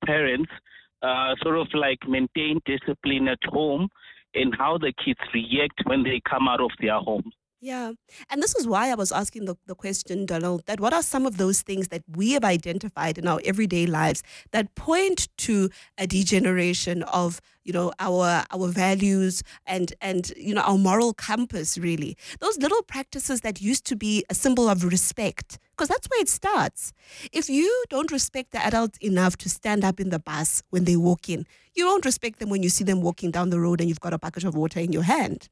parents sort of like maintain discipline at home and how the kids react when they come out of their homes. Yeah. And this is why I was asking the question, Donald, that what are some of those things that we have identified in our everyday lives that point to a degeneration of, our values and our moral compass, really. Those little practices that used to be a symbol of respect, because that's where it starts. If you don't respect the adults enough to stand up in the bus when they walk in, you won't respect them when you see them walking down the road and you've got a bucket of water in your hand.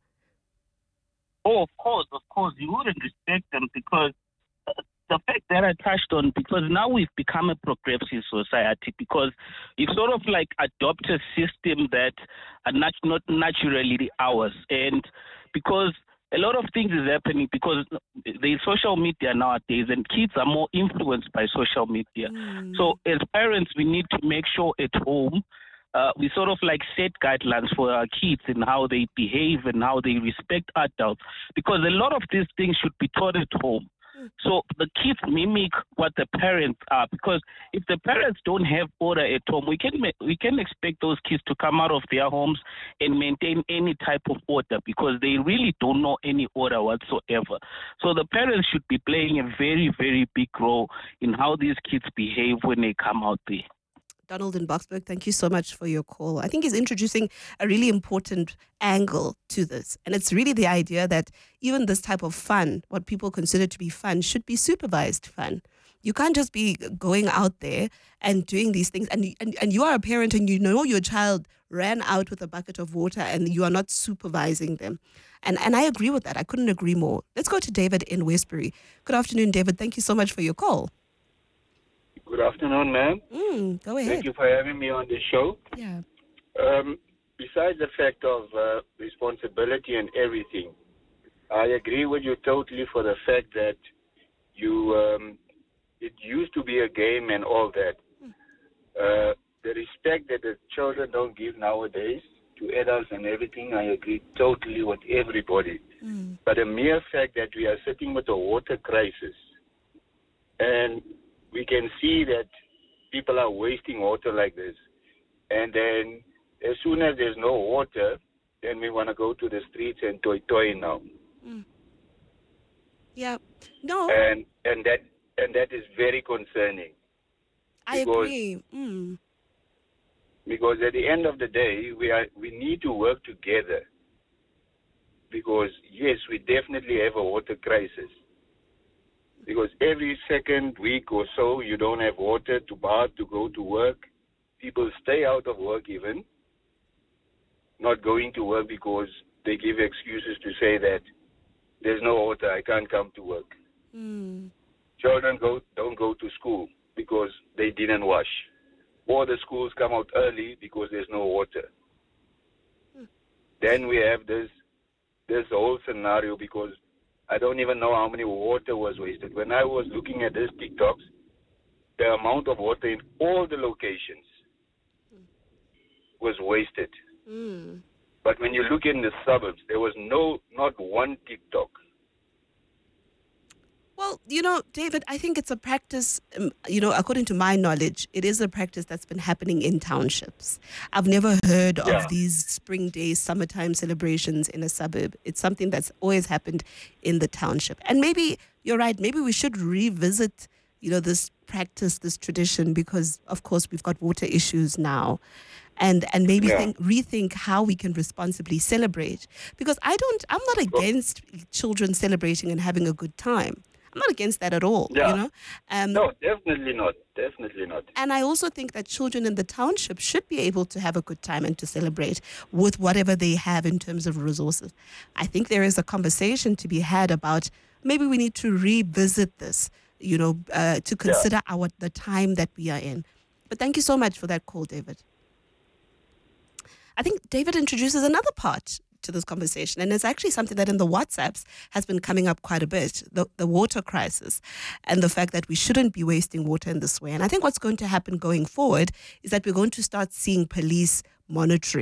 Oh, of course, you wouldn't respect them because the fact that I touched on, because now we've become a progressive society, because you sort of like adopt a system that are not naturally ours, and because a lot of things is happening because there's social media nowadays, and kids are more influenced by social media. So as parents, we need to make sure at home we sort of like set guidelines for our kids in how they behave and how they respect adults, because a lot of these things should be taught at home. So the kids mimic what the parents are, because if the parents don't have order at home, we can expect those kids to come out of their homes and maintain any type of order, because they really don't know any order whatsoever. So the parents should be playing a very, very big role in how these kids behave when they come out there. Donald in Boksburg, thank you so much for your call. I think he's introducing a really important angle to this. And it's really the idea that even this type of fun, what people consider to be fun, should be supervised fun. You can't just be going out there and doing these things. And you are a parent and you know your child ran out with a bucket of water and you are not supervising them. And I agree with that. I couldn't agree more. Let's go to David in Westbury. Good afternoon, David. Thank you so much for your call. Good afternoon, ma'am. Go ahead. Thank you for having me on the show. Yeah. Besides the fact of responsibility and everything, I agree with you totally for the fact that it used to be a game and all that. The respect that the children don't give nowadays to adults and everything, I agree totally with everybody. But the mere fact that we are sitting with a water crisis, and we can see that people are wasting water like this. And then as soon as there's no water, then we want to go to the streets and toy now. Yeah. No. And that is very concerning. I agree. Because at the end of the day, we need to work together. Because yes, we definitely have a water crisis. Because every second week or so, you don't have water to bath, to go to work. People stay out of work even, not going to work because they give excuses to say that there's no water, I can't come to work. Children don't go to school because they didn't wash. Or the schools come out early because there's no water. Then we have this whole scenario because I don't even know how many water was wasted. When I was looking at these TikToks, the amount of water in all the locations was wasted. But when you look in the suburbs, there was not one TikTok. Well, David, I think it's a practice, according to my knowledge, it is a practice that's been happening in townships. I've never heard of these spring days, summertime celebrations in a suburb. It's something that's always happened in the township. And maybe you're right, maybe we should revisit, this practice, this tradition, because, of course, we've got water issues now. And maybe rethink how we can responsibly celebrate. Because I'm not against children celebrating and having a good time. I'm not against that at all, No, definitely not. Definitely not. And I also think that children in the township should be able to have a good time and to celebrate with whatever they have in terms of resources. I think there is a conversation to be had about maybe we need to revisit this, to consider the time that we are in. But thank you so much for that call, David. I think David introduces another part to this conversation, and it's actually something that in the WhatsApps has been coming up quite a bit, the water crisis and the fact that we shouldn't be wasting water in this way. And I think what's going to happen going forward is that we're going to start seeing police monitoring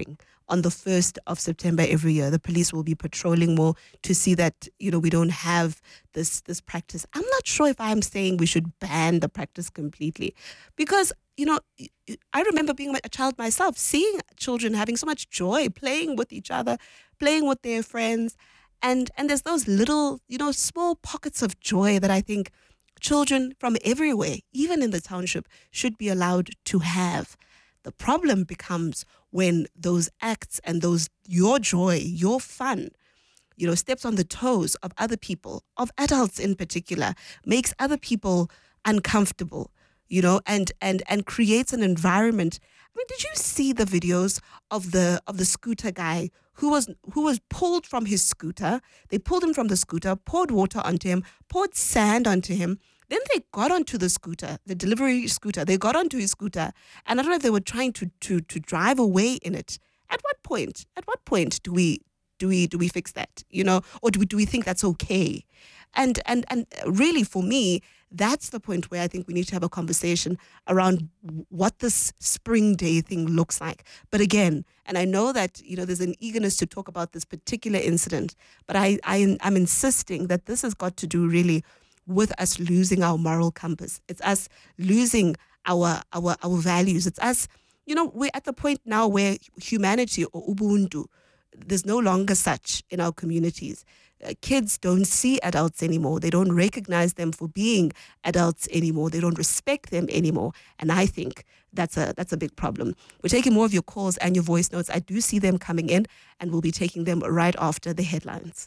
on the 1st of September every year. The police will be patrolling more to see that, we don't have this practice. I'm not sure if I'm saying we should ban the practice completely, because, I remember being a child myself, seeing children having so much joy, playing with each other, playing with their friends. And there's those little, small pockets of joy that I think children from everywhere, even in the township, should be allowed to have. The problem becomes when those acts and your joy, your fun, steps on the toes of other people, of adults in particular, makes other people uncomfortable, and creates an environment. I mean, did you see the videos of the scooter guy who was pulled from his scooter? They pulled him from the scooter, poured water onto him, poured sand onto him. Then they got onto the scooter, the delivery scooter. They got onto his scooter, and I don't know if they were trying to drive away in it. At what point do we fix that? Or do we think that's okay? And really, for me, that's the point where I think we need to have a conversation around what this spring day thing looks like. But again, and I know that, there's an eagerness to talk about this particular incident, but I'm insisting that this has got to do really with us losing our moral compass. It's us losing our values. It's us, we're at the point now where humanity, or Ubuntu, there's no longer such in our communities. Kids don't see adults anymore. They don't recognize them for being adults anymore. They don't respect them anymore. And I think that's a big problem. We're taking more of your calls and your voice notes. I do see them coming in, and we'll be taking them right after the headlines.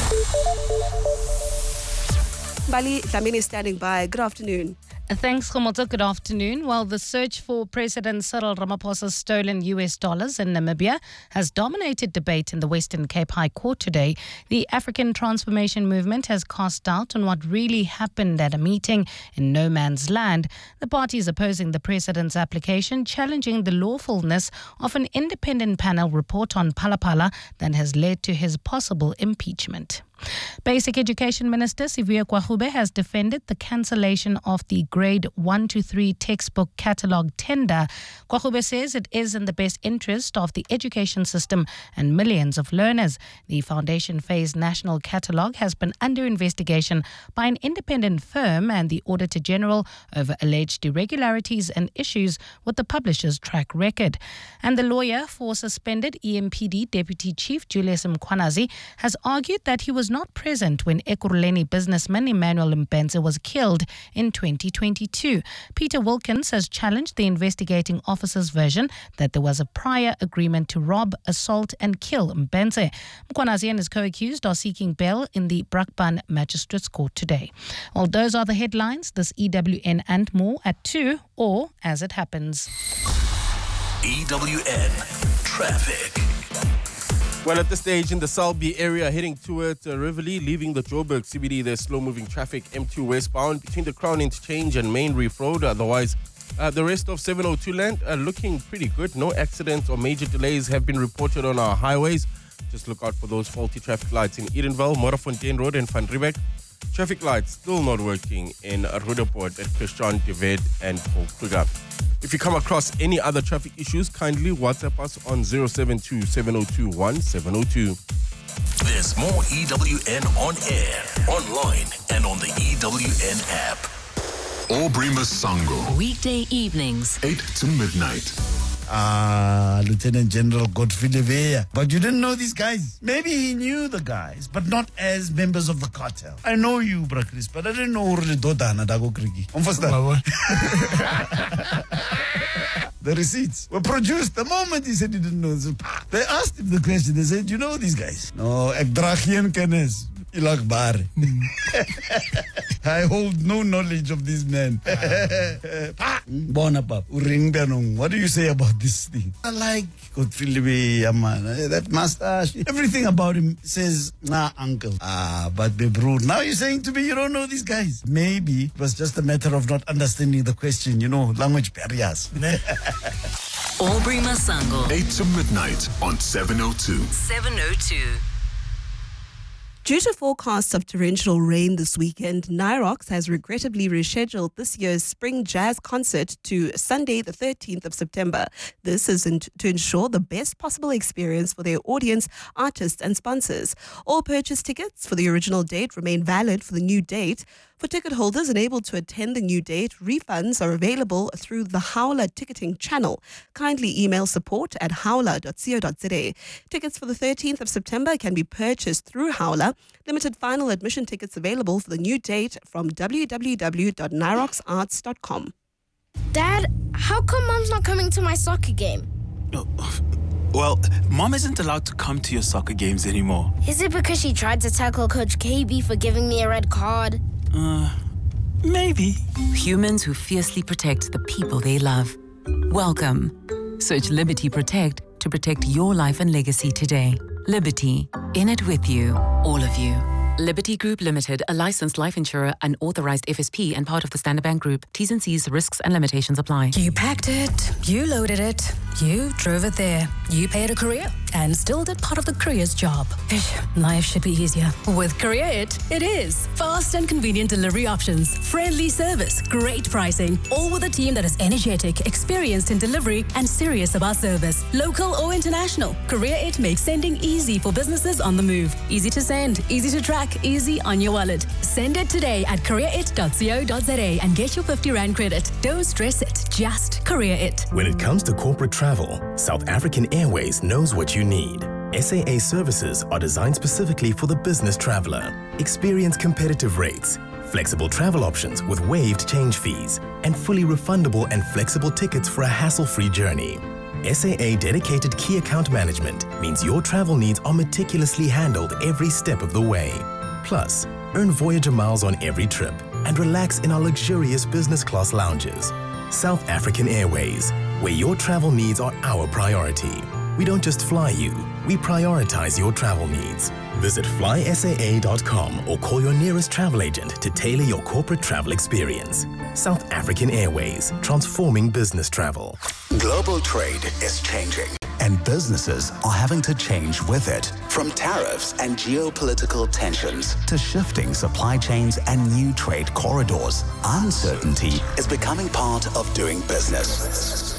Bali Dlamini is standing by. Good afternoon. Thanks, Khomotso. Good afternoon. Well, the search for President Cyril Ramaphosa's stolen US dollars in Namibia has dominated debate in the Western Cape High Court today. The African Transformation Movement has cast doubt on what really happened at a meeting in no man's land. The party is opposing the president's application, challenging the lawfulness of an independent panel report on Phala that has led to his possible impeachment. Basic Education Minister Siviwe Kwahube has defended the cancellation of the grade 1 to 3 textbook catalogue tender. Kwahube says it is in the best interest of the education system and millions of learners. The Foundation Phase National Catalogue has been under investigation by an independent firm and the Auditor General over alleged irregularities and issues with the publisher's track record. And the lawyer for suspended EMPD Deputy Chief Julius Mkhwanazi has argued that he was not present when Ekurhuleni businessman Emmanuel Mbenze was killed in 2022. Peter Wilkins has challenged the investigating officer's version that there was a prior agreement to rob, assault and kill Mbenze. Mkhwanazi and his co-accused are seeking bail in the Brakpan Magistrates Court today. Well, those are the headlines. This EWN and more at 2 or as it happens. EWN Traffic. Well, at this stage in the Selby area, heading towards Rivoli, leaving the Joburg CBD, there's slow-moving traffic M2 westbound between the Crown Interchange and Main Reef Road. Otherwise, the rest of 702 land looking pretty good. No accidents or major delays have been reported on our highways. Just look out for those faulty traffic lights in Edenville, Morafontein Road and Van Riebeck. Traffic lights still not working in Rudaport at Christian de Wet and Kruger. If you come across any other traffic issues, kindly WhatsApp us on 072-702-1702. There's more EWN on air, online, and on the EWN app. Aubrey Masango. Weekday evenings, 8 to midnight. Lieutenant General Godfrey Leveya. But you didn't know these guys. Maybe he knew the guys, but not as members of the cartel. I know you, Bra Chris, but I didn't know who Dodana Dago Kriki. The receipts were produced the moment he said he didn't know. They asked him the question. They said, you know these guys? No, Ekdrachian Kenes. Ilakbar. I hold no knowledge of these men. What do you say about this thing? I like Godfrey Leveya, that mustache. Everything about him says, nah, uncle. But Bebrud, now you're saying to me you don't know these guys. Maybe it was just a matter of not understanding the question, language barriers. Aubrey Masango. 8 to midnight on 702. 702. Due to forecasts of torrential rain this weekend, Nyrox has regrettably rescheduled this year's Spring Jazz Concert to Sunday, the 13th of September. This is to ensure the best possible experience for their audience, artists and sponsors. All purchase tickets for the original date remain valid for the new date. For ticket holders unable to attend the new date, refunds are available through the Howler ticketing channel. Kindly email support@howler.co.za. Tickets for the 13th of September can be purchased through Howler. Limited final admission tickets available for the new date from www.nyroxarts.com. Dad, how come Mom's not coming to my soccer game? Well, Mom isn't allowed to come to your soccer games anymore. Is it because she tried to tackle Coach KB for giving me a red card? Maybe. Humans who fiercely protect the people they love. Welcome. Search Liberty Protect to protect your life and legacy today. Liberty, in it with you, all of you. Liberty Group Limited, a licensed life insurer, an authorized FSP and part of the Standard Bank Group. T's and C's, risks and limitations apply. You packed it, you loaded it, you drove it there. You paid a courier and still did part of the courier's job. Life should be easier. With Courier it is. Fast and convenient delivery options, friendly service, great pricing, all with a team that is energetic, experienced in delivery and serious about service. Local or international, Courier it makes sending easy for businesses on the move. Easy to send, easy to track, easy on your wallet. Send it today at courierit.co.za and get your 50 Rand credit. Don't stress it, just Courier it. When it comes to corporate travel, South African Airways knows what you need. SAA services are designed specifically for the business traveler. Experience competitive rates, flexible travel options with waived change fees, and fully refundable and flexible tickets for a hassle-free journey. SAA dedicated key account management means your travel needs are meticulously handled every step of the way. Plus, earn Voyager miles on every trip and relax in our luxurious business class lounges. South African Airways, where your travel needs are our priority. We don't just fly you, we prioritize your travel needs. Visit flysaa.com or call your nearest travel agent to tailor your corporate travel experience. South African Airways, transforming business travel. Global trade is changing, and businesses are having to change with it. From tariffs and geopolitical tensions to shifting supply chains and new trade corridors, uncertainty is becoming part of doing business.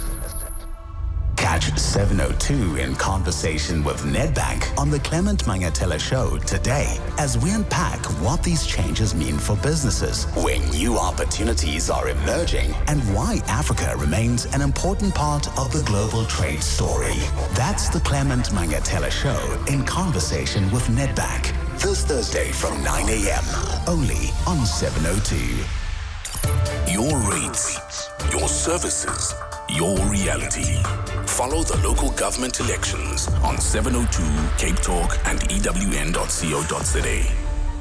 Catch 702 in conversation with Nedbank on the Clement Mangatela Show today as we unpack what these changes mean for businesses, where new opportunities are emerging, and why Africa remains an important part of the global trade story. That's the Clement Mangatela Show in conversation with Nedbank. This Thursday from 9 a.m. only on 702. Your rates, your services, your reality. Follow the local government elections on 702 Cape Talk and EWN.co.za.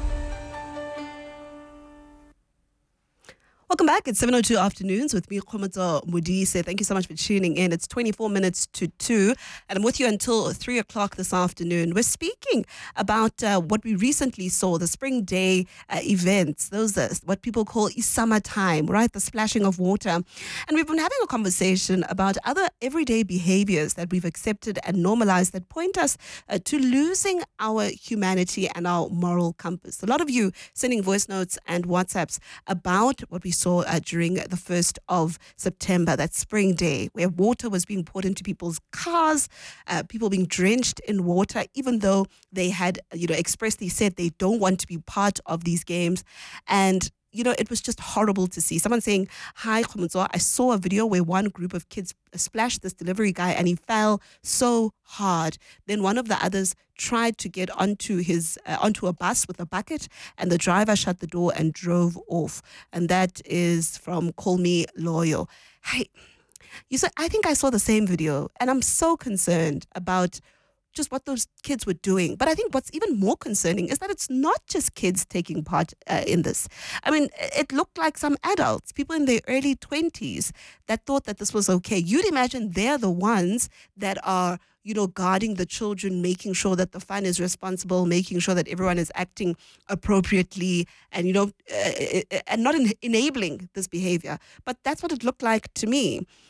Welcome back. It's 7:02 afternoons with me, Khomoto Modise. Thank you so much for tuning in. It's 24 minutes to 2, and I'm with you until 3 o'clock this afternoon. We're speaking about what we recently saw, the Spring Day events. Those are what people call Isama time, right? The splashing of water. And we've been having a conversation about other everyday behaviors that we've accepted and normalized that point us to losing our humanity and our moral compass. A lot of you sending voice notes and WhatsApps about what we saw during the 1st of September, that Spring Day, where water was being poured into people's cars, people being drenched in water, even though they had, expressly said they don't want to be part of these games. And it was just horrible to see. Someone saying, "Hi, Khomoto, I saw a video where one group of kids splashed this delivery guy and he fell so hard. Then one of the others tried to get onto a bus with a bucket, and the driver shut the door and drove off." And that is from Call Me Loyal. Hey, I think I saw the same video, and I'm so concerned about just what those kids were doing. But I think what's even more concerning is that it's not just kids taking part in this. I mean, it looked like some adults, people in their early 20s, that thought that this was okay. You'd imagine they're the ones that are, guarding the children, making sure that the fun is responsible, making sure that everyone is acting appropriately and, and not enabling this behavior. But that's what it looked like to me.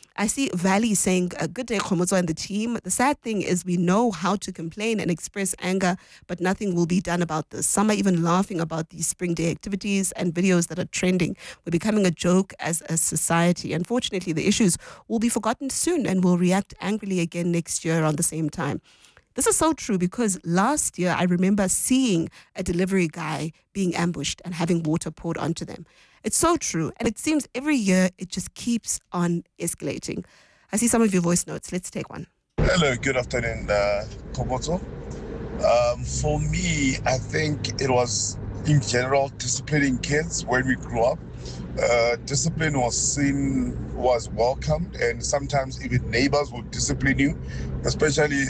I see Valley saying, good day, Khomozo and the team. The sad thing is we know how to complain and express anger, but nothing will be done about this. Some are even laughing about these spring day activities and videos that are trending. We're becoming a joke as a society. Unfortunately, the issues will be forgotten soon and will react angrily again next year around the same time. This is so true because last year I remember seeing a delivery guy being ambushed and having water poured onto them. It's so true. And it seems every year it just keeps on escalating. I see some of your voice notes. Let's take one. Hello, good afternoon, Komoto. For me, I think it was, in general, disciplining kids when we grew up. Discipline was welcomed, and sometimes even neighbors would discipline you, especially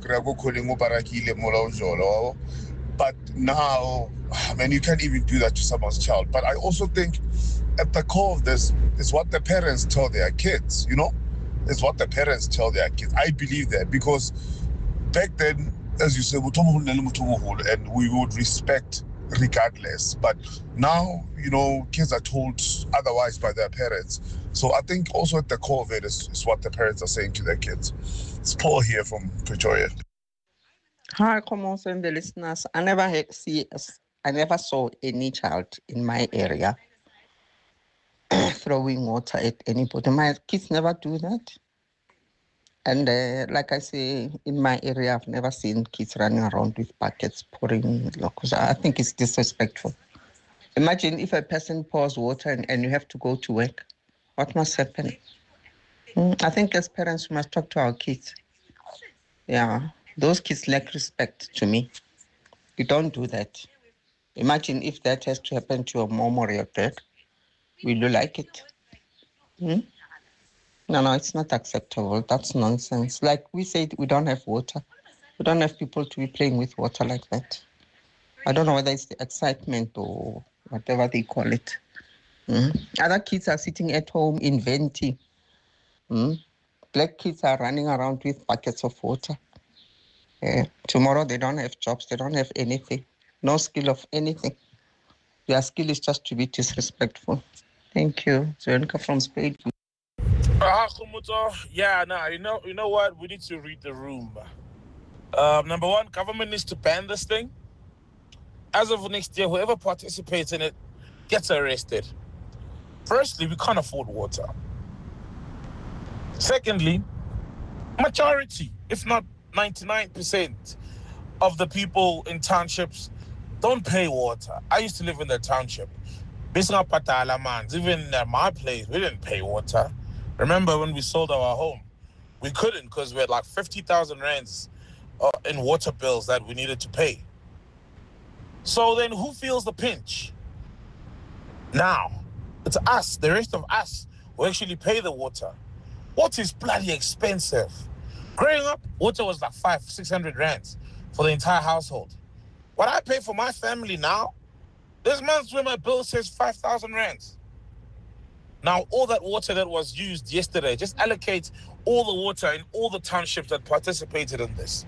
but now, man, you can't even do that to someone's child. But I also think at the core of this is what the parents tell their kids, It's what the parents tell their kids. I believe that because back then, as you said, and we would respect regardless. But now, kids are told otherwise by their parents. So I think also at the core of it is what the parents are saying to their kids. It's Paul here from Pretoria. Hi, Komoso and the listeners. I never saw any child in my area throwing water at anybody. My kids never do that. And like I say, in my area, I've never seen kids running around with buckets pouring locals. I think it's disrespectful. Imagine if a person pours water and you have to go to work. What must happen? I think as parents, we must talk to our kids. Yeah, those kids lack respect to me. You don't do that. Imagine if that has to happen to your mom or your dad. Will you like it? No, it's not acceptable. That's nonsense. Like we said, we don't have water. We don't have people to be playing with water like that. I don't know whether it's the excitement or whatever they call it. Other kids are sitting at home inventing. Black kids are running around with buckets of water. Tomorrow they don't have jobs. They don't have anything. No skill of anything. Their skill is just to be disrespectful. Thank you. Zoenka from Spade. Yeah, you know what? We need to read the room. Number one, government needs to ban this thing. As of next year, whoever participates in it gets arrested. Firstly, we can't afford water. Secondly, majority, if not 99% of the people in townships don't pay water. I used to live in the township. Even at my place, we didn't pay water. Remember when we sold our home? We couldn't because we had like 50,000 rands in water bills that we needed to pay. So then who feels the pinch? Now, it's us, the rest of us, who actually pay the water. Water is bloody expensive. Growing up, water was like 500-600 rands for the entire household. What I pay for my family now, there's months where my bill says 5,000 rands. Now, all that water that was used yesterday, just allocate all the water in all the townships that participated in this.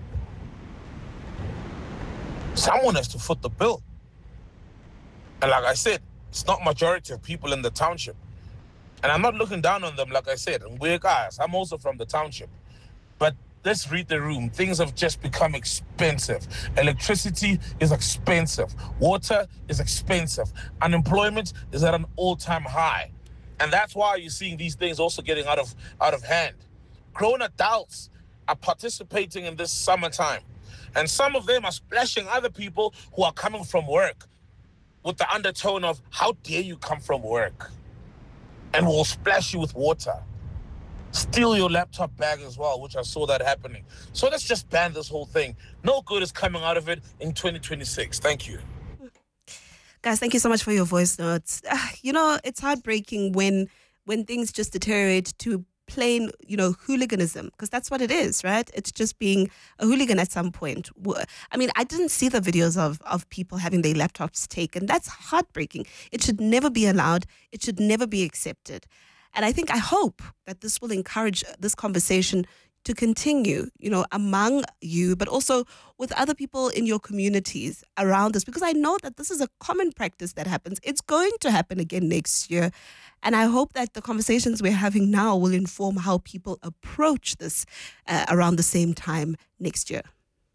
Someone has to foot the bill. And like I said, it's not majority of people in the township. And I'm not looking down on them, like I said. We're guys. I'm also from the township. But let's read the room. Things have just become expensive. Electricity is expensive. Water is expensive. Unemployment is at an all-time high. And that's why you're seeing these things also getting out of hand. Grown adults are participating in this summertime. And some of them are splashing other people who are coming from work with the undertone of, how dare you come from work? And we'll splash you with water. Steal your laptop bag as well, which I saw that happening. So let's just ban this whole thing. No good is coming out of it in 2026. Thank you. Guys, thank you so much for your voice notes. It's heartbreaking when things just deteriorate to plain, hooliganism, because that's what it is, right? It's just being a hooligan at some point. I mean, I didn't see the videos of people having their laptops taken. That's heartbreaking. It should never be allowed. It should never be accepted. And I hope that this will encourage this conversation to continue, among you, but also with other people in your communities around this? Because I know that this is a common practice that happens. It's going to happen again next year. And I hope that the conversations we're having now will inform how people approach this around the same time next year.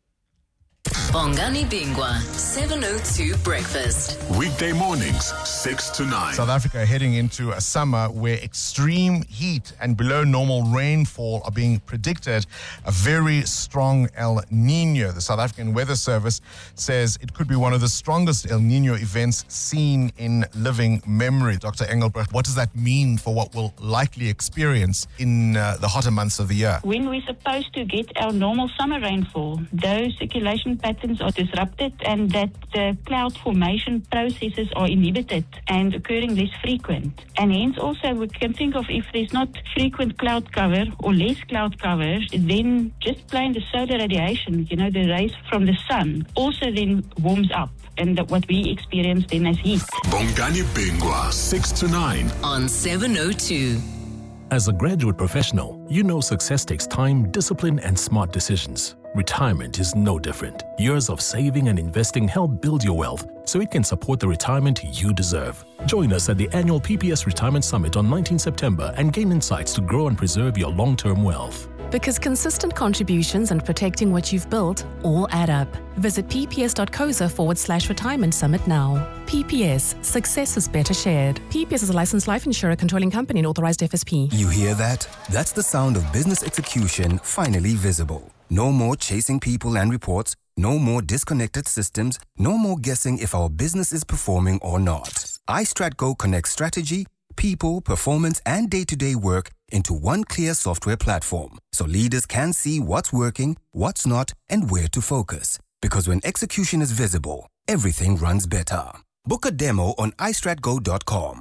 Bongani Bingwa, 702 Breakfast. Weekday mornings, 6 to 9. South Africa heading into a summer where extreme heat and below normal rainfall are being predicted. A very strong El Nino. The South African Weather Service says it could be one of the strongest El Nino events seen in living memory. Dr. Engelbrecht, what does that mean for what we'll likely experience in the hotter months of the year? When we're supposed to get our normal summer rainfall, those circulation patterns are disrupted and that the cloud formation processes are inhibited and occurring less frequent. And hence also we can think of if there's not frequent cloud cover or less cloud cover, then just plain the solar radiation, the rays from the sun, also then warms up. And what we experience then as heat. Bongani Bingwa, 6 to 9. On 702. As a graduate professional, you know success takes time, discipline, and smart decisions. Retirement is no different. Years of saving and investing help build your wealth so it can support the retirement you deserve. Join us at the annual PPS Retirement Summit on 19 September and gain insights to grow and preserve your long-term wealth. Because consistent contributions and protecting what you've built all add up. Visit pps.coza/retirement summit now. PPS, success is better shared. PPS is a licensed life insurer controlling company and authorized FSP. You hear that? That's the sound of business execution finally visible. No more chasing people and reports. No more disconnected systems. No more guessing if our business is performing or not. iStratGo connects strategy, people, performance, and day-to-day work into one clear software platform so leaders can see what's working, what's not, and where to focus. Because when execution is visible, everything runs better. Book a demo on istratgo.com.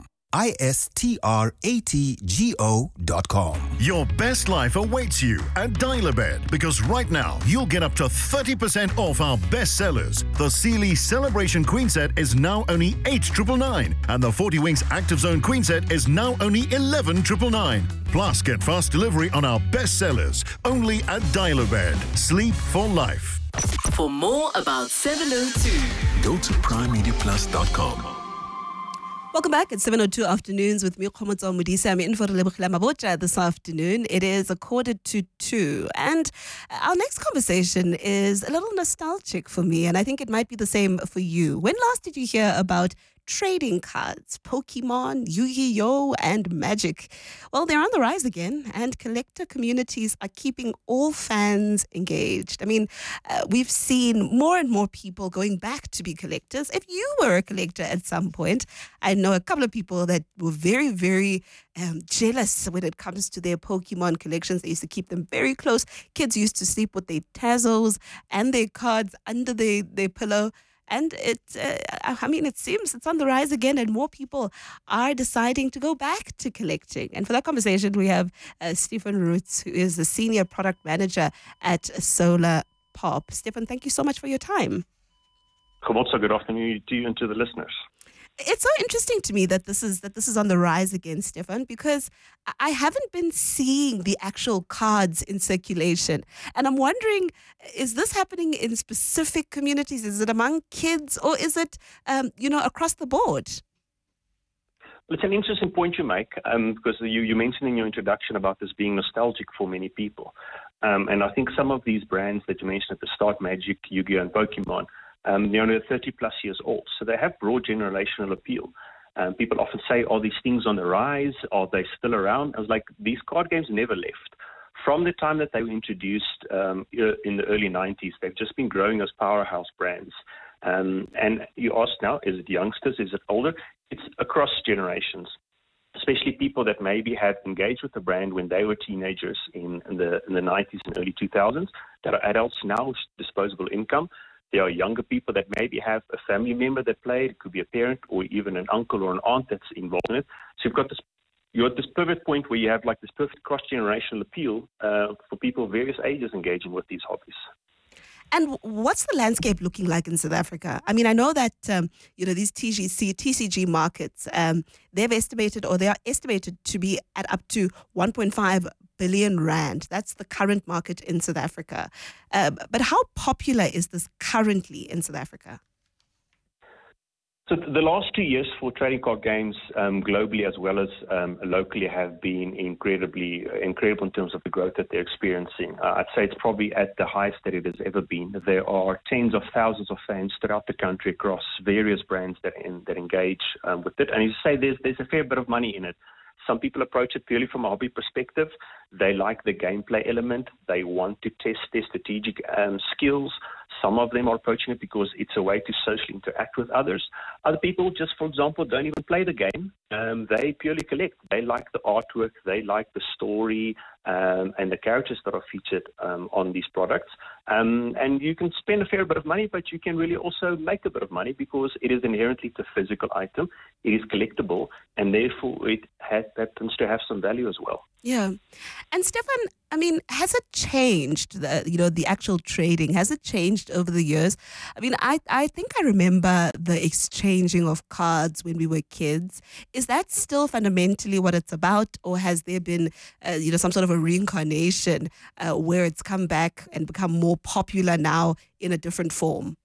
istratgo.com. Your best life awaits you at Dial-A-Bed because right now you'll get up to 30% off our best sellers. The Sealy Celebration Queen Set is now only $8,999 and the 40 Winks Active Zone Queen Set is now only $11,999. Plus, get fast delivery on our best sellers only at Dial-A-Bed. Sleep for life. For more about 702, go to primemediaplus.com. Welcome back at 7:02 afternoons with me, Khomotso Modise. I'm in for Lebohile Mabotja this afternoon. It is 1:45, and our next conversation is a little nostalgic for me, and I think it might be the same for you. When last did you hear about trading cards, Pokemon, Yu-Gi-Oh, and Magic? Well, they're on the rise again, and collector communities are keeping all fans engaged. I mean, we've seen more and more people going back to be collectors. If you were a collector at some point, I know a couple of people that were very, very jealous when it comes to their Pokemon collections. They used to keep them very close. Kids used to sleep with their tassels and their cards under their pillow. And it seems it's on the rise again, and more people are deciding to go back to collecting. And for that conversation, we have Stephan Roots, who is the Senior Product Manager at Solar Pop. Stephan, thank you so much for your time. Good afternoon to you and to the listeners. It's so interesting to me that this is on the rise again, Stephan, because I haven't been seeing the actual cards in circulation. And I'm wondering, is this happening in specific communities? Is it among kids, or is it, across the board? Well, it's an interesting point you make, because you mentioned in your introduction about this being nostalgic for many people. And I think some of these brands that you mentioned at the start, Magic, Yu-Gi-Oh, and Pokemon, they're 30 plus years old, so they have broad generational appeal. People often say, are these things on the rise? Are they still around? I was like, these card games never left. From the time that they were introduced in the early 90s, they've just been growing as powerhouse brands. And you ask now, is it youngsters? Is it older? It's across generations, especially people that maybe had engaged with the brand when they were teenagers in the 90s and early 2000s, that are adults now with disposable income. There are younger people that maybe have a family member that played. It could be a parent or even an uncle or an aunt that's involved in it. So you're at this pivot point where you have like this perfect cross-generational appeal for people of various ages engaging with these hobbies. And what's the landscape looking like in South Africa? I mean, I know that, these TCG markets, they are estimated to be at up to 1.5 billion rand. That's the current market in South Africa. But how popular is this currently in South Africa? So the last 2 years for trading card games globally as well as locally have been incredible in terms of the growth that they're experiencing. I'd say it's probably at the highest that it has ever been. There are tens of thousands of fans throughout the country across various brands that engage with it. And you say there's a fair bit of money in it. Some people approach it purely from a hobby perspective. They like the gameplay element. They want to test their strategic skills. Some of them are approaching it because it's a way to socially interact with others. Other people just, for example, don't even play the game. They purely collect. They like the artwork. They like the story and the characters that are featured on these products. And you can spend a fair bit of money, but you can really also make a bit of money because it is inherently a physical item. It is collectible, and therefore it happens to have some value as well. Yeah. And Stefan, I mean, has it changed, the actual trading? Has it changed over the years? I mean, I think I remember the exchanging of cards when we were kids. Is that still fundamentally what it's about? Or has there been, some sort of a reincarnation where it's come back and become more popular now in a different form?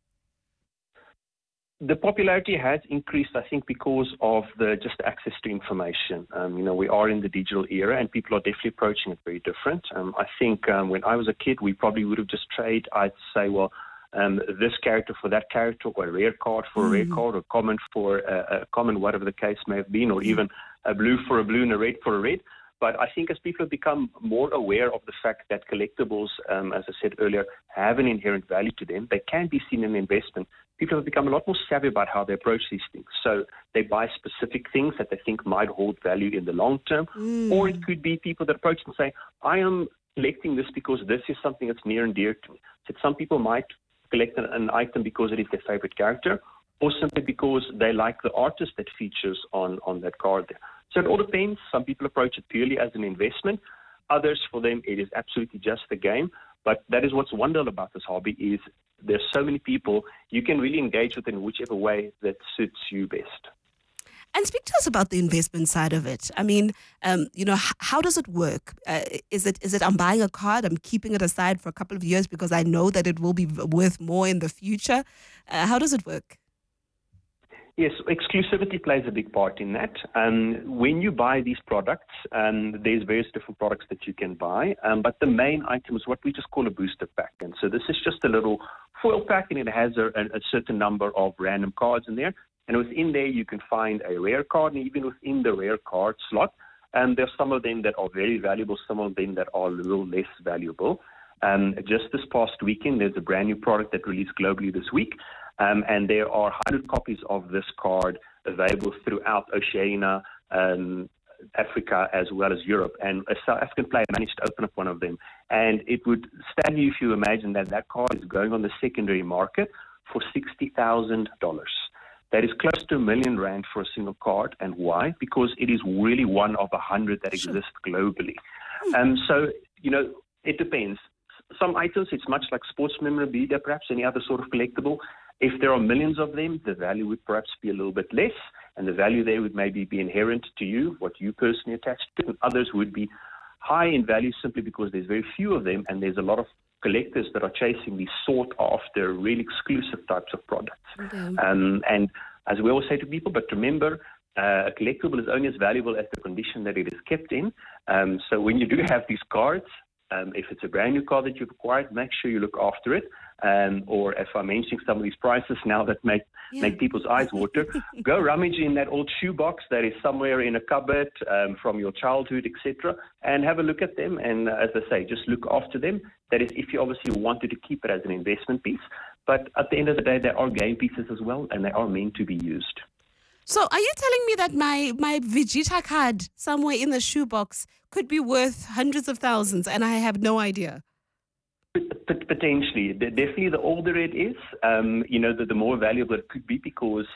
The popularity has increased, I think, because of just access to information. We are in the digital era, and people are definitely approaching it very different. I think when I was a kid, we probably would have just traded. I'd say, well, this character for that character, or a rare card for a rare card, or common for a common, whatever the case may have been, or even a blue for a blue and a red for a red. But I think as people have become more aware of the fact that collectibles, as I said earlier, have an inherent value to them, they can be seen in investment. People have become a lot more savvy about how they approach these things. So they buy specific things that they think might hold value in the long term. Or it could be people that approach and say, I am collecting this because this is something that's near and dear to me. So some people might collect an item because it is their favorite character, or simply because they like the artist that features on that card there. So it all depends. Some people approach it purely as an investment. Others, for them, it is absolutely just a game. But that is what's wonderful about this hobby is there's so many people. You can really engage with in whichever way that suits you best. And speak to us about the investment side of it. I mean, how does it work? Is it I'm buying a card, I'm keeping it aside for a couple of years because I know that it will be worth more in the future? How does it work? Yes, exclusivity plays a big part in that. When you buy these products, there's various different products that you can buy, but the main item is what we just call a booster pack. And so this is just a little foil pack, and it has a certain number of random cards in there. And within there, you can find a rare card, and even within the rare card slot, there's some of them that are very valuable, some of them that are a little less valuable. Just this past weekend, there's a brand new product that released globally this week. And there are 100 copies of this card available throughout Oceania, Africa, as well as Europe. And a South African player managed to open up one of them. And it would stagger you if you imagine that card is going on the secondary market for $60,000. That is close to R1 million for a single card. And why? Because it is really one of 100 that exist globally. So, it depends. Some items, it's much like sports memorabilia, perhaps any other sort of collectible. If there are millions of them, the value would perhaps be a little bit less, and the value there would maybe be inherent to you, what you personally attached to, and others would be high in value simply because there's very few of them, and there's a lot of collectors that are chasing these sought-after, really exclusive types of products. Okay. And as we always say to people, but remember, a collectible is only as valuable as the condition that it is kept in. So when you do have these cards, if it's a brand new card that you've acquired, make sure you look after it. Or if I'm mentioning some of these prices now that make people's eyes water, go rummage in that old shoebox that is somewhere in a cupboard from your childhood, etc., and have a look at them. And as I say, just look after them. That is, if you obviously wanted to keep it as an investment piece. But at the end of the day, there are game pieces as well, and they are meant to be used. So are you telling me that my Vegeta card somewhere in the shoebox could be worth hundreds of thousands and I have no idea? Potentially. Definitely the older it is, the more valuable it could be because,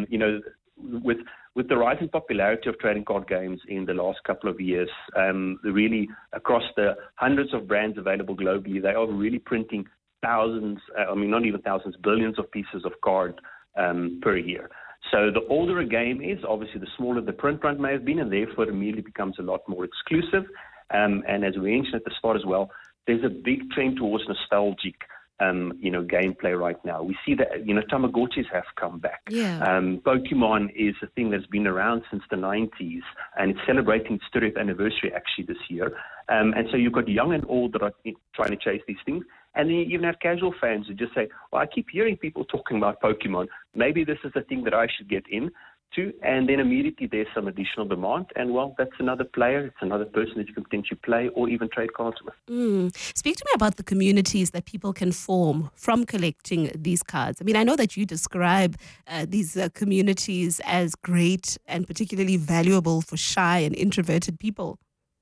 with the rising popularity of trading card games in the last couple of years, really across the hundreds of brands available globally, they are really printing thousands, not even thousands, billions of pieces of card per year. So the older a game is, obviously the smaller the print run may have been, and therefore it immediately becomes a lot more exclusive. And as we mentioned at the start as well, there's a big trend towards nostalgic gameplay right now. We see that, Tamagotchis have come back. Yeah. Pokemon is a thing that's been around since the 90s, and it's celebrating its 30th anniversary actually this year. And so you've got young and old that are trying to chase these things. And then you even have casual fans who just say, well, I keep hearing people talking about Pokemon. Maybe this is the thing that I should get into. And then immediately there's some additional demand. And, well, that's another player. It's another person that you can potentially play or even trade cards with. Speak to me about the communities that people can form from collecting these cards. I mean, I know that you describe these communities as great and particularly valuable for shy and introverted people.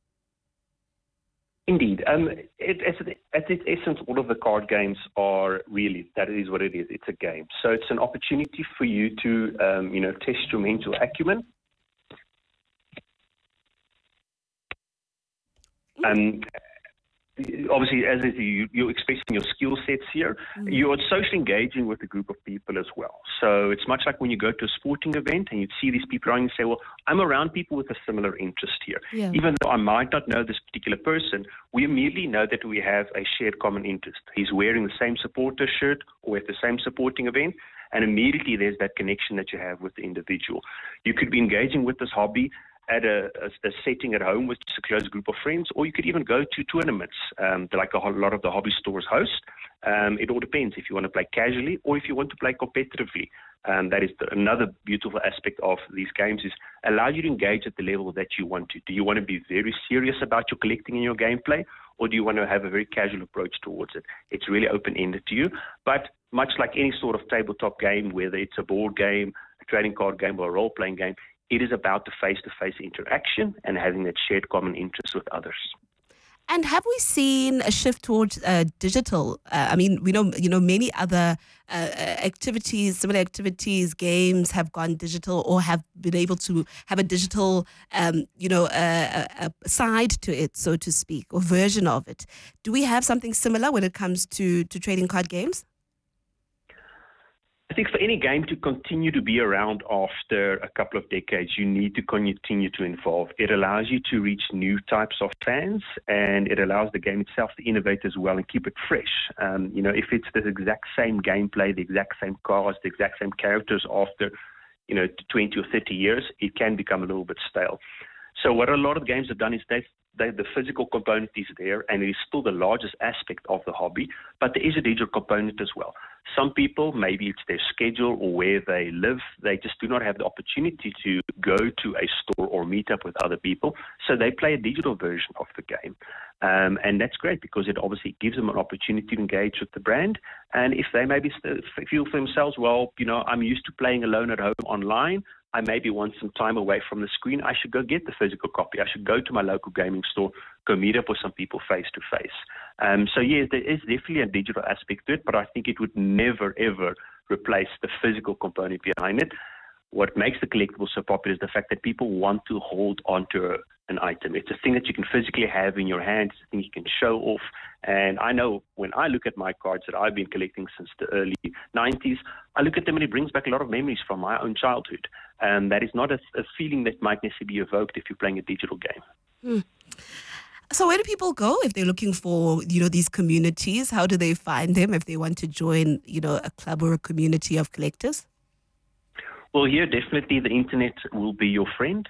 Indeed. At its essence, all of the card games are really, that is what it is. It's a game. So it's an opportunity for you to, test your mental acumen. Obviously, as you're expressing your skill sets here, you're socially engaging with a group of people as well. So it's much like when you go to a sporting event and you see these people around and you say, well, I'm around people with a similar interest here. Yeah. Even though I might not know this particular person, we immediately know that we have a shared common interest. He's wearing the same supporter shirt or at the same supporting event, and immediately there's that connection that you have with the individual. You could be engaging with this hobby at a setting at home with just a close group of friends, or you could even go to tournaments like a lot of the hobby stores host. It all depends if you want to play casually or if you want to play competitively. That is another beautiful aspect of these games, is allow you to engage at the level that you want to. Do you want to be very serious about your collecting and your gameplay, or do you want to have a very casual approach towards it? It's really open-ended to you, but much like any sort of tabletop game, whether it's a board game, a trading card game, or a role-playing game, it is about the face-to-face interaction and having that shared common interest with others. And have we seen a shift towards digital? I mean, we know, many other activities, similar activities, games have gone digital or have been able to have a digital, a side to it, so to speak, or version of it. Do we have something similar when it comes to trading card games? I think for any game to continue to be around after a couple of decades, you need to continue to evolve. It allows you to reach new types of fans, and it allows the game itself to innovate as well and keep it fresh. If it's the exact same gameplay, the exact same cards, the exact same characters after, 20 or 30 years, it can become a little bit stale. So what a lot of games have done is the physical component is there, and it is still the largest aspect of the hobby, but there is a digital component as well. Some people, maybe it's their schedule or where they live, they just do not have the opportunity to go to a store or meet up with other people, so they play a digital version of the game. And that's great because it obviously gives them an opportunity to engage with the brand. And if they maybe feel for themselves, well, I'm used to playing alone at home online, I maybe want some time away from the screen, I should go get the physical copy. I should go to my local gaming store, go meet up with some people face to face. So yes, there is definitely a digital aspect to it, but I think it would never, ever replace the physical component behind it. What makes the collectible so popular is the fact that people want to hold onto an item. It's a thing that you can physically have in your hand. It's a thing you can show off. And I know when I look at my cards that I've been collecting since the early 90s, I look at them and it brings back a lot of memories from my own childhood. And that is not a feeling that might necessarily be evoked if you're playing a digital game. So where do people go if they're looking for, these communities? How do they find them if they want to join, a club or a community of collectors? Well, here, definitely the internet will be your friend.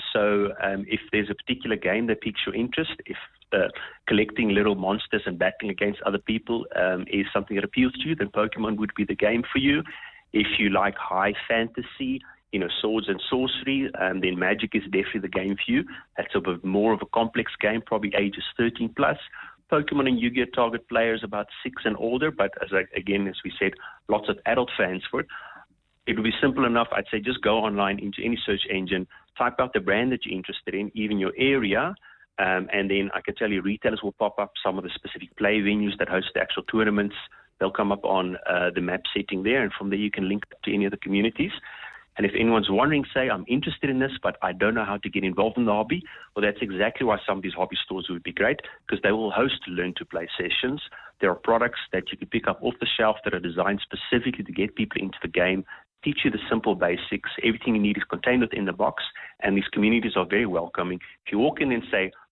If there's a particular game that piques your interest, if collecting little monsters and battling against other people is something that appeals to you, then Pokemon would be the game for you. If you like high fantasy, swords and sorcery, then Magic is definitely the game for you. That's a bit more of a complex game, probably ages 13 plus. Pokemon and Yu-Gi-Oh! Target players about 6 and older, but as we said, lots of adult fans for it. It would be simple enough. I'd say just go online into any search engine, type out the brand that you're interested in, even your area, and then I can tell you retailers will pop up, some of the specific play venues that host the actual tournaments. They'll come up on the map setting there, and from there you can link up to any of the communities. And if anyone's wondering, say, I'm interested in this, but I don't know how to get involved in the hobby, well, that's exactly why some of these hobby stores would be great, because they will host learn-to-play sessions. There are products that you can pick up off the shelf that are designed specifically to get people into the game, teach you the simple basics. Everything you need is contained within the box, and these communities are very welcoming. If you walk in and say,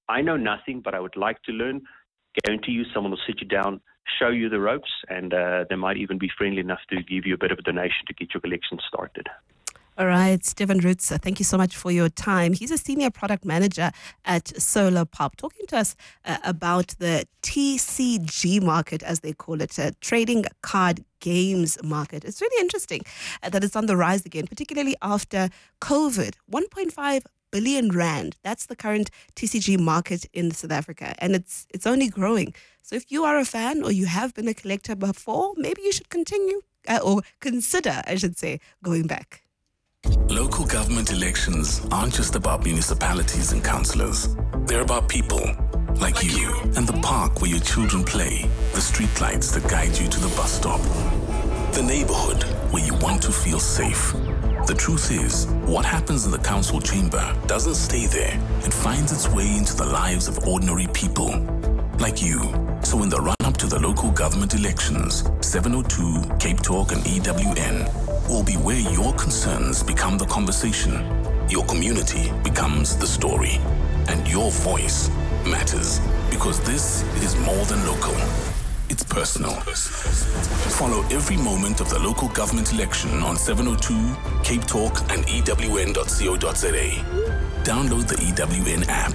I know nothing, but I would like to learn. Guarantee you someone will sit you down, show you the ropes, and they might even be friendly enough to give you a bit of a donation to get your collection started. All right, Stephen Roots, thank you so much for your time. He's a senior product manager at Solar Pop, talking to us about the TCG market, as they call it, trading card games market. It's really interesting that it's on the rise again, particularly after COVID. 1.5 billion rand. That's the current TCG market in South Africa, and it's only growing. So if you are a fan or you have been a collector before, maybe you should continue or consider, I should say, going back. Local government elections aren't just about municipalities and councillors. They're about people like you and the park where your children play, the streetlights that guide you to the bus stop, the neighborhood where you want to feel safe. The truth is, what happens in the council chamber doesn't stay there. It finds its way into the lives of ordinary people like you. So in the run-up to the local government elections, 702, Cape Talk and EWN will be where your concerns become the conversation, your community becomes the story, and your voice matters, because this is more than local. It's personal. Follow every moment of the local government election on 702, Cape Talk and EWN.co.za. Download the EWN app.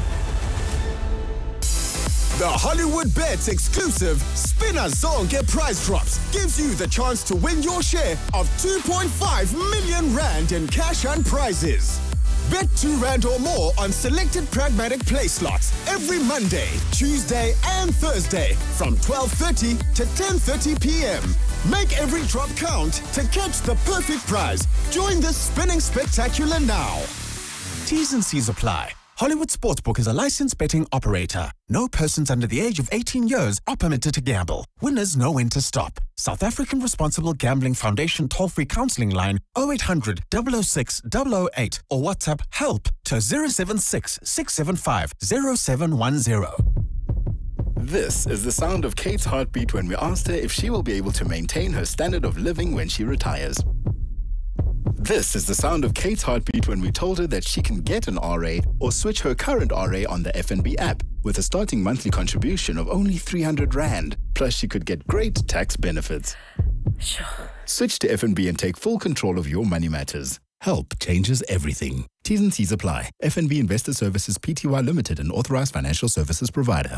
The Hollywood Bets exclusive Spinner Zonke prize drops gives you the chance to win your share of 2.5 million rand in cash and prizes. Bet R2 or more on selected pragmatic play slots every Monday, Tuesday and Thursday from 12:30 to 10:30 p.m. Make every drop count to catch the perfect prize. Join the spinning spectacular now. T's and C's apply. Hollywood Sportsbook is a licensed betting operator. No persons under the age of 18 years are permitted to gamble. Winners know when to stop. South African Responsible Gambling Foundation toll-free counseling line 0800 006 008 or WhatsApp HELP to 076 675 0710. This is the sound of Kate's heartbeat when we asked her if she will be able to maintain her standard of living when she retires. This is the sound of Kate's heartbeat when we told her that she can get an RA or switch her current RA on the FNB app with a starting monthly contribution of only 300 Rand. Plus, she could get great tax benefits. Sure. Switch to FNB and take full control of your money matters. Help changes everything. T's and C's apply. FNB Investor Services Pty Limited, an authorized financial services provider.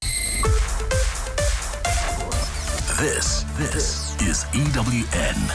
This is EWN.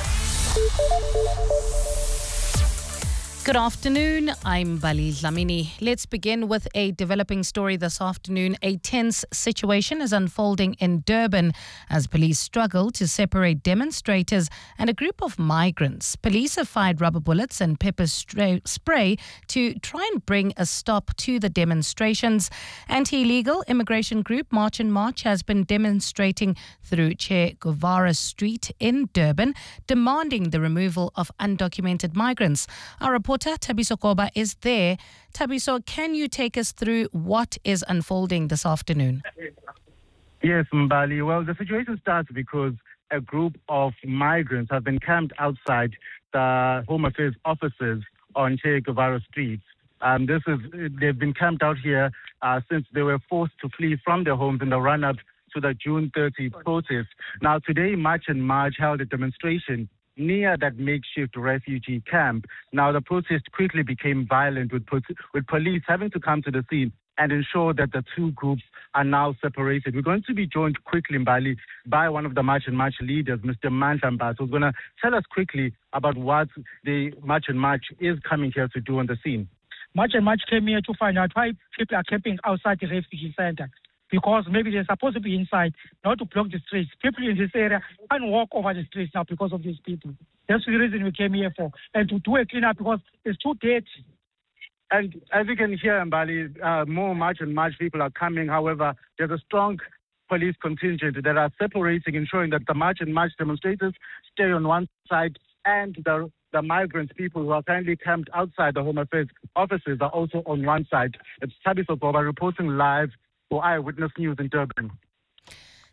Good afternoon, I'm Bali Dlamini. Let's begin with a developing story this afternoon. A tense situation is unfolding in Durban as police struggle to separate demonstrators and a group of migrants. Police have fired rubber bullets and pepper spray to try and bring a stop to the demonstrations. Anti-illegal immigration group March and March has been demonstrating through Che Guevara Street in Durban, demanding the removal of undocumented migrants. Our reporter Thabiso Koba is there. Thabiso, can you take us through what is unfolding this afternoon? Yes, Mbali. Well, the situation starts because a group of migrants have been camped outside the Home Affairs offices on Che Guevara Street. They've been camped out here since they were forced to flee from their homes in the run-up to the June 30 protest. Now, today, March and March held a demonstration near that makeshift refugee camp. Now, the protest quickly became violent with police having to come to the scene and ensure that the two groups are now separated. We're going to be joined quickly, Mbali, by one of the March and March leaders, Mr. Mandla Mbatha, who's going to tell us quickly about what the March and March is coming here to do on the scene. March and March came here to find out why people are camping outside the refugee center. Because maybe they're supposed to be inside, not to block the streets. People in this area can't walk over the streets now because of these people. That's the reason we came here for. And to do a cleanup because it's too dirty. And as you can hear, Mbali, more March and March people are coming. However, there's a strong police contingent that are separating, ensuring that the March and March demonstrators stay on one side and the migrants, people who are currently camped outside the Home Affairs offices, are also on one side. It's Thabiso Koba reporting live for Eyewitness News in Durban.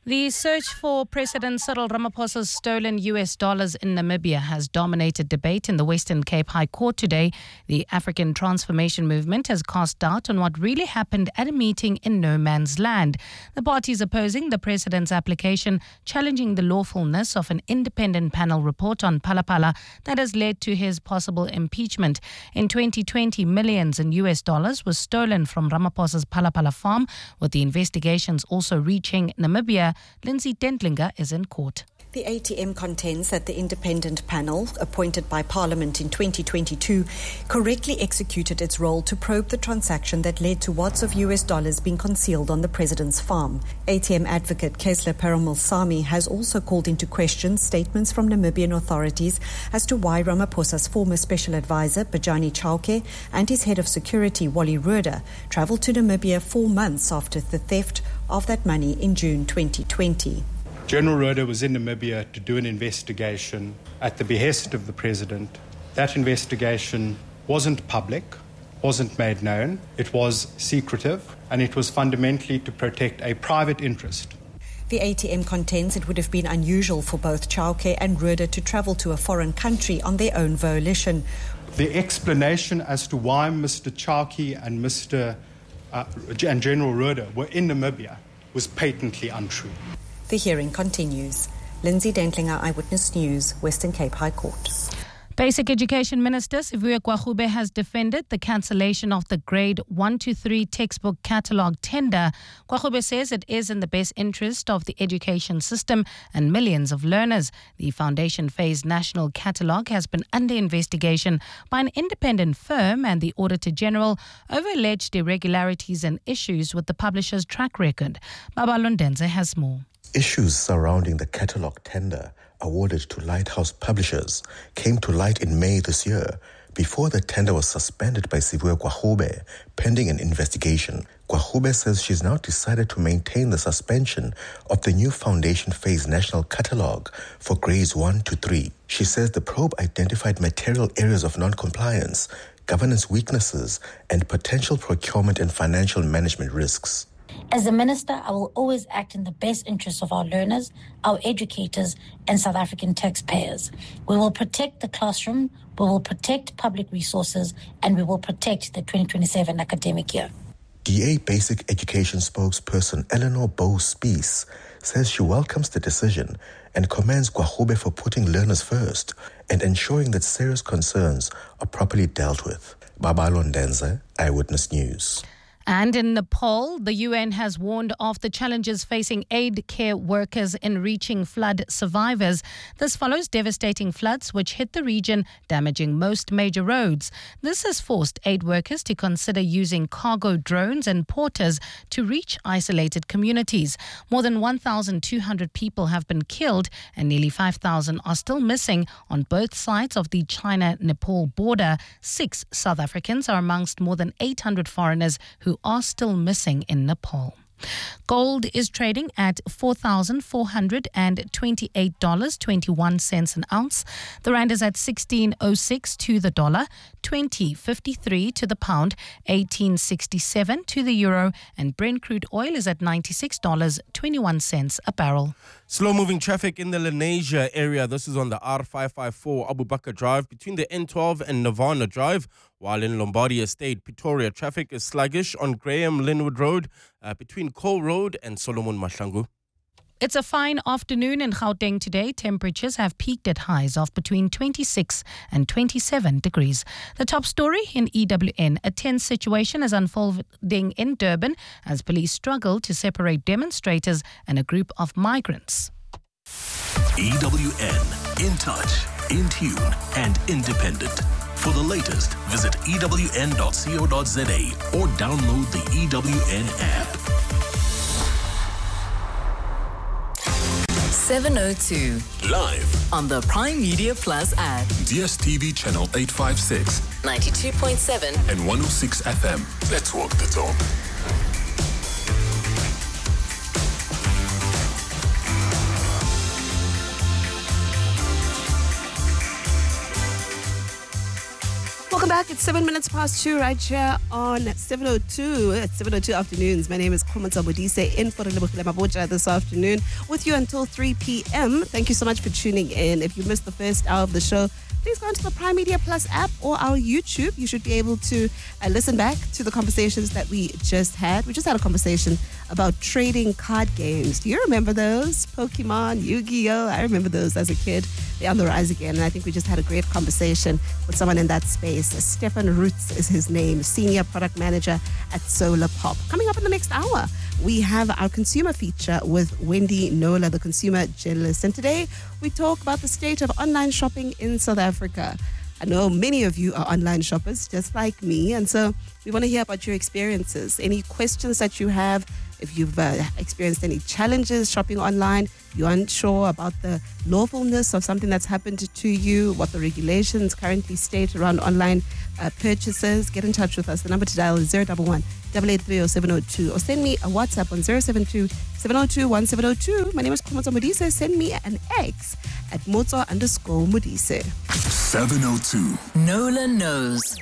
The search for President Cyril Ramaphosa's stolen US dollars in Namibia has dominated debate in the Western Cape High Court today. The African Transformation Movement has cast doubt on what really happened at a meeting in no man's land. The parties opposing the president's application, challenging the lawfulness of an independent panel report on Palapala that has led to his possible impeachment. In 2020, millions in US dollars was stolen from Ramaphosa's Palapala farm, with the investigations also reaching Namibia. Lindsay Dentlinger is in court. The ATM contends that the independent panel, appointed by Parliament in 2022, correctly executed its role to probe the transaction that led to wads of US dollars being concealed on the president's farm. ATM advocate Kesler Perumal-Sami has also called into question statements from Namibian authorities as to why Ramaphosa's former special advisor, Bajani Chauke, and his head of security, Wally Roeder, travelled to Namibia 4 months after the theft of that money in June 2020. General Roeder was in Namibia to do an investigation at the behest of the president. That investigation wasn't public, wasn't made known, it was secretive, and it was fundamentally to protect a private interest. The ATM contends it would have been unusual for both Chauke and Roeder to travel to a foreign country on their own volition. The explanation as to why Mr. Chauke and General Roeder were in Namibia was patently untrue. The hearing continues. Lindsay Dentlinger, Eyewitness News, Western Cape High Court. Basic Education Minister Sivuya Gwahube has defended the cancellation of the grade 1 to 3 textbook catalogue tender. Gwahube says it is in the best interest of the education system and millions of learners. The Foundation Phase National Catalogue has been under investigation by an independent firm and the Auditor General over alleged irregularities and issues with the publisher's track record. Baba Londenze has more. Issues surrounding the catalogue tender awarded to Lighthouse Publishers came to light in May this year before the tender was suspended by Sivuya Gwahube pending an investigation. Gwahube says she's now decided to maintain the suspension of the new Foundation Phase National Catalogue for grades 1 to 3. She says the probe identified material areas of non-compliance, governance weaknesses, and potential procurement and financial management risks. As a minister, I will always act in the best interests of our learners, our educators, and South African taxpayers. We will protect the classroom, we will protect public resources, and we will protect the 2027 academic year. DA Basic Education spokesperson Eleanor Bowe-Spies says she welcomes the decision and commends Gwahube for putting learners first and ensuring that serious concerns are properly dealt with. Baba Londenze, Eyewitness News. And in Nepal, the UN has warned of the challenges facing aid care workers in reaching flood survivors. This follows devastating floods which hit the region, damaging most major roads. This has forced aid workers to consider using cargo drones and porters to reach isolated communities. More than 1,200 people have been killed and nearly 5,000 are still missing on both sides of the China-Nepal border. 6 South Africans are amongst more than 800 foreigners who are still missing in Nepal. Gold is trading at $4,428.21 an ounce. The rand is at 16.06 to the dollar, 20.53 to the pound, 18.67 to the euro, and Brent crude oil is at $96.21 a barrel. Slow-moving traffic in the Lenasia area. This is on the R554 Abu Bakr Drive between the N12 and Nirvana Drive. While in Lombardy Estate, Pretoria, traffic is sluggish on Graham Linwood Road between Cole Road and Solomon Mahlangu. It's a fine afternoon in Gauteng today. Temperatures have peaked at highs of between 26 and 27 degrees. The top story in EWN. A tense situation is unfolding in Durban as police struggle to separate demonstrators and a group of migrants. EWN, in touch, in tune, and independent. For the latest, visit ewn.co.za or download the EWN app. 7:02. Live on the Prime Media Plus app. DSTV channel 856, 92.7 and 106 FM. Let's walk the talk. Welcome back. It's 7 minutes past 2 right here on 702. It's 702 afternoons. My name is Khomotso Modise in for Relebogile Mabotja this afternoon with you until 3 p.m. Thank you so much for tuning in. If you missed the first hour of the show, please go onto the Prime Media Plus app or our YouTube. You should be able to listen back to the conversations that we just had. We just had a conversation about trading card games. Do you remember those? Pokemon, Yu-Gi-Oh! I remember those as a kid. They're on the rise again, and I think we just had a great conversation with someone in that space. Stefan Roots is his name, Senior Product Manager at Solar Pop. Coming up in the next hour, we have our consumer feature with Wendy Nola, the consumer journalist. And today, we talk about the state of online shopping in South Africa. I know many of you are online shoppers, just like me. And so we want to hear about your experiences, any questions that you have. If you've experienced any challenges shopping online, you're unsure about the lawfulness of something that's happened to you, what the regulations currently state around online purchases, get in touch with us. The number to dial is 011 883 0702, or send me a WhatsApp on 072 702 1702. My name is Khomotso Modise. Send me an X at Motso_Modise. 702. Nola knows.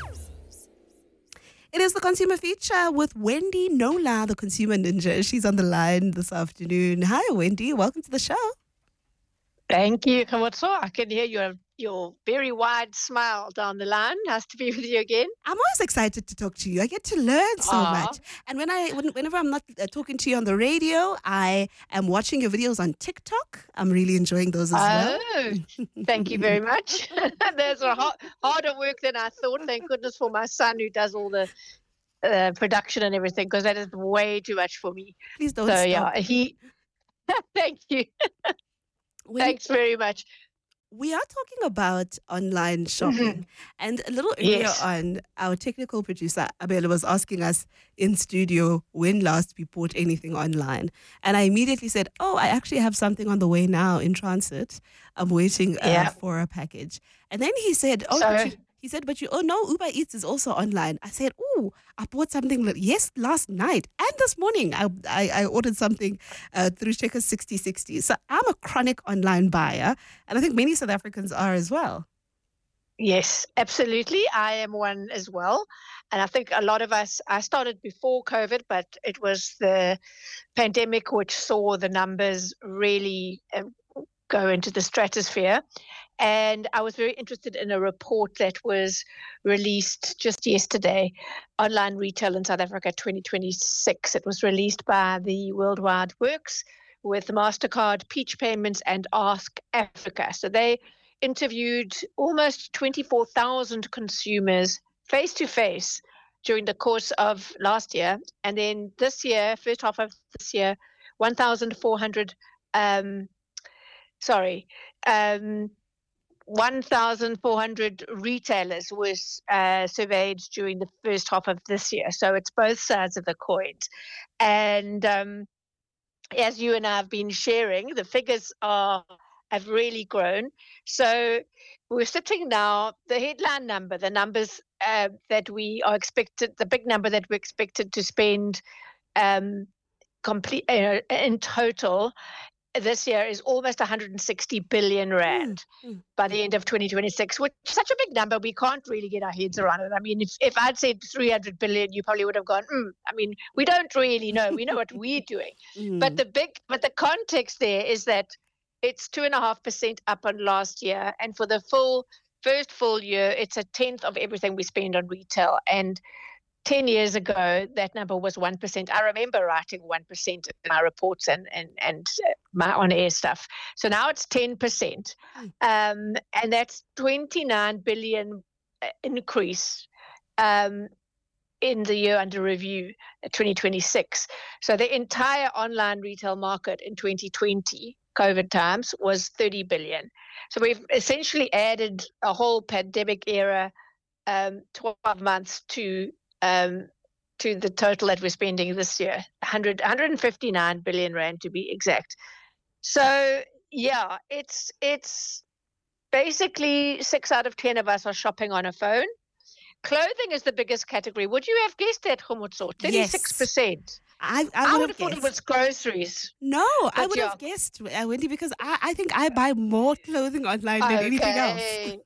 It is the consumer feature with Wendy Nola, the consumer ninja. She's on the line this afternoon. Hi, Wendy. Welcome to the show. Thank you, Khomotso. I can hear your very wide smile down the line. Nice to be with you again. I'm always excited to talk to you. I get to learn so much. And whenever I'm not talking to you on the radio, I am watching your videos on TikTok. I'm really enjoying those as well. Thank you very much. There's a harder work than I thought. Thank goodness for my son who does all the production and everything, because that is way too much for me. Please don't stop. Yeah, thank you. Thanks very much. We are talking about online shopping. And a little earlier on, our technical producer, Abela, was asking us in studio when last we bought anything online. And I immediately said, I actually have something on the way now in transit. I'm waiting for a package. And then he said, but Uber Eats is also online. I said, I bought something last night and this morning. I ordered something through Checkers 6060. So I'm a chronic online buyer, and I think many South Africans are as well. Yes, absolutely. I am one as well. And I think a lot of us, I started before COVID, but it was the pandemic which saw the numbers really go into the stratosphere. And I was very interested in a report that was released just yesterday, Online Retail in South Africa 2026. It was released by the Worldwide Works with MasterCard, Peach Payments, and Ask Africa. So they interviewed almost 24,000 consumers face-to-face during the course of last year. And then this year, first half of this year, 1,400 retailers were surveyed during the first half of this year. So it's both sides of the coin. And as you and I have been sharing, the figures have really grown. So we're sitting now, the headline number, the numbers that we are expected, the big number that we're expected to spend in total this year is almost 160 billion rand by the end of 2026, which is such a big number. We can't really get our heads around it. I mean, if I'd said 300 billion, you probably would have gone, I mean, we don't really know. We know what we're doing. But the context there is that it's 2.5% up on last year. And for the first full year, it's a tenth of everything we spend on retail. And 10 years ago, that number was 1%. I remember writing 1% in my reports and my on-air stuff. So now it's 10%. And that's 29 billion increase in the year under review, 2026. So the entire online retail market in 2020, COVID times, was 30 billion. So we've essentially added a whole pandemic era 12 months to the total that we're spending this year, 159 billion rand to be exact. So yeah, it's basically 6 out of 10 of us are shopping on a phone. Clothing is the biggest category. Would you have guessed that, Khomotso? 36%. I would have thought it was groceries. No, I would have guessed, Wendy, because I think I buy more clothing online than anything else.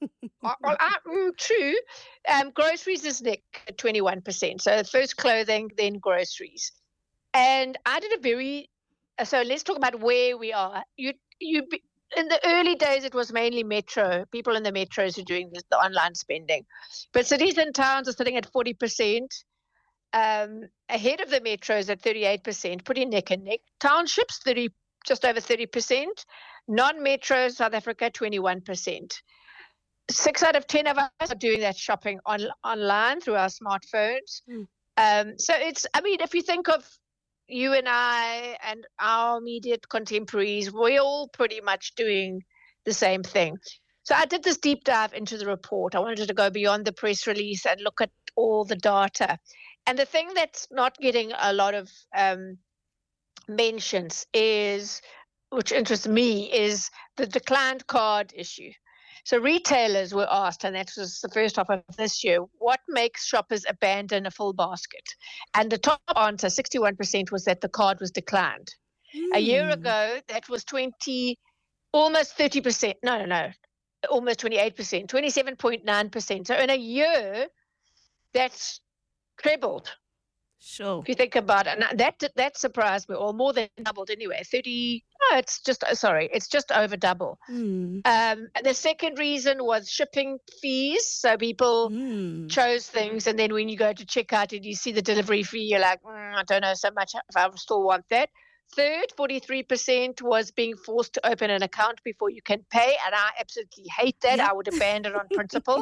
True. Groceries is next at 21%. So first clothing, then groceries. And I did so let's talk about where we are. In the early days, it was mainly metro. People in the metros who are doing the online spending. But cities and towns are sitting at 40%. Ahead of the metros at 38%, pretty neck and neck. Townships, just over 30%. Non-metro South Africa, 21%. 6 out of 10 of us are doing that shopping online through our smartphones. So if you think of you and I and our immediate contemporaries, we're all pretty much doing the same thing. So I did this deep dive into the report. I wanted to go beyond the press release and look at all the data. And the thing that's not getting a lot of mentions which interests me, is the declined card issue. So retailers were asked, and that was the first half of this year, what makes shoppers abandon a full basket? And the top answer, 61%, was that the card was declined. A year ago, that was almost 30%. No, almost 28%, 27.9%. So in a year, that's trebled. Sure. If you think about it, and that surprised me, or more than doubled anyway. It's just over double. The second reason was shipping fees. So people chose things, and then when you go to checkout and you see the delivery fee, you're like, I don't know so much if I still want that. Third, 43% was being forced to open an account before you can pay, and I absolutely hate that. Yep. I would abandon on principle.